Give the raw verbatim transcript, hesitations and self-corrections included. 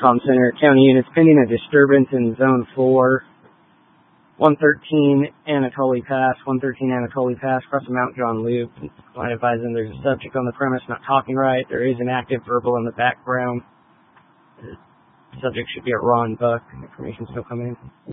Comm Center, county units pending a disturbance in Zone four. one thirteen Anatoly Pass, one thirteen Anatoly Pass, across the Mount John Loop. I advise them there's a subject on the premise not talking right. There is an active verbal in the background. The subject should be a Ron Buck. Information still coming in.